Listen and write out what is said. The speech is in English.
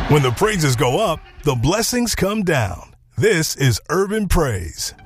When the praises go up, the blessings come down. This is Urban Praise.